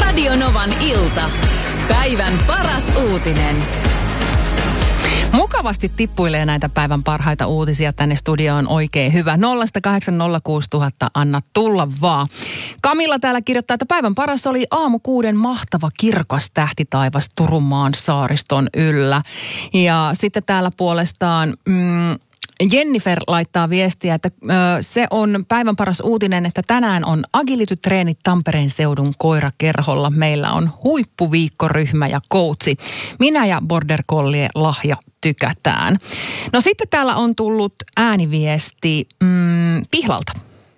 Radio Novan ilta. Päivän paras uutinen. Mukavasti tippuilee näitä päivän parhaita uutisia tänne studioon, oikein hyvä. 0806000, anna tulla vaan. Kamilla täällä kirjoittaa, että päivän paras oli aamu 6 mahtava kirkas tähtitaivas Turunmaan saariston yllä. Ja sitten täällä puolestaan Jennifer laittaa viestiä, että se on päivän paras uutinen, että tänään on agility-treenit Tampereen seudun koirakerholla. Meillä on huippuviikkoryhmä ja coachi. Minä ja Border Collie Lahja tykätään. No sitten täällä on tullut ääniviesti Pihlalta.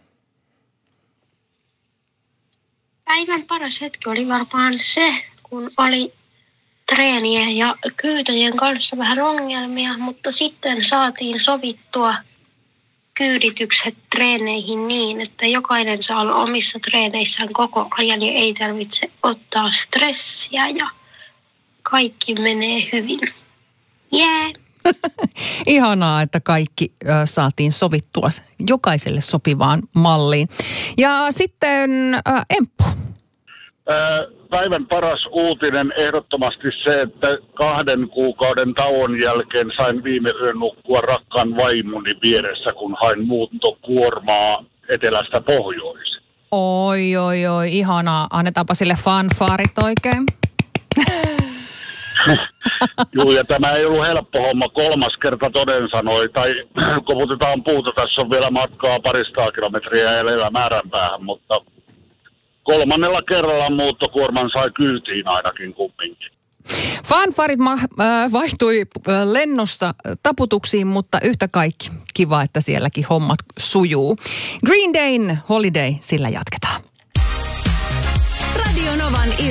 Päivän paras hetki oli varmaan se, kun oli treeniä ja kyytäjien kanssa vähän ongelmia, mutta sitten saatiin sovittua kyyditykset treeneihin niin, että jokainen saa olla omissa treeneissään koko ajan ja ei tarvitse ottaa stressiä ja kaikki menee hyvin. Yeah. Ihanaa, että kaikki saatiin sovittua jokaiselle sopivaan malliin. Ja sitten Emppu. Päivän paras uutinen ehdottomasti se, että 2 kuukauden tauon jälkeen sain viime yön nukkua rakkaan vaimoni vieressä, kun hain muuttokuormaa etelästä pohjoiseen. Oi, ihanaa. Annetaanpa sille fanfaarit oikein. Joo, ja tämä ei ollut helppo homma. 3. kerta toden sanoi, tai koputetaan puuta, tässä on vielä matkaa 200 kilometriä jäljellä määränpäähän, mutta 3. kerralla muuttokuorman sai kyytiin ainakin kumminkin. Fanfarit vaihtui lennossa taputuksiin, mutta yhtä kaikki kiva, että sielläkin hommat sujuu. Green Dayn Holiday, sillä jatketaan. Radio Novan ilta.